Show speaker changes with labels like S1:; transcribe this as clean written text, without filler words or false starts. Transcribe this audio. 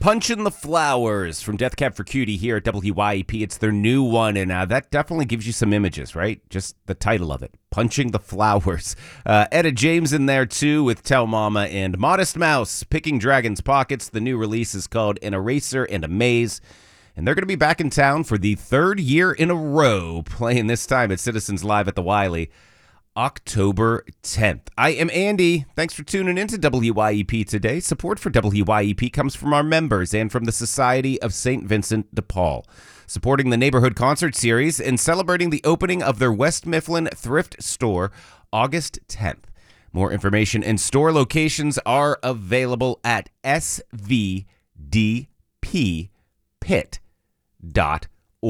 S1: Punchin' the Flowers from Death Cab for Cutie here at WYEP. It's their new one, and that definitely gives you some images, right? Just the title of it, Punching the Flowers. Etta James in there, too, with Tell Mama and Modest Mouse, Picking Dragon's Pockets. The new release is called An Eraser and a Maze, and they're going to be back in town for the third year in a row, playing this time at Citizens Live at the Wiley. October 10th. I am Andy. Thanks for tuning in to WYEP today. Support for WYEP comes from our members and from the Society of St. Vincent de Paul, supporting the Neighborhood Concert Series and celebrating the opening of their West Mifflin thrift store August 10th. More information and store locations are available at svdppit.com.